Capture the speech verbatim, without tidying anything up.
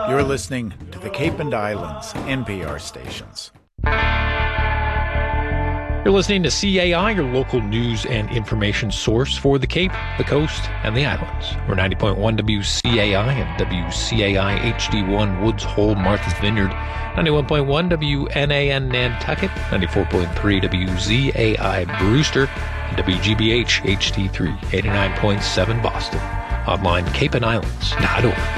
You're listening to the Cape and Islands N P R stations. You're listening to C A I, your local news and information source for the Cape, the Coast, and the Islands. We're ninety point one W C A I and W C A I H D one Woods Hole, Martha's Vineyard, ninety-one point one W N A N Nantucket, ninety-four point three W Z A I Brewster, and W G B H H D three, eighty-nine point seven Boston. Online, cape and islands dot org.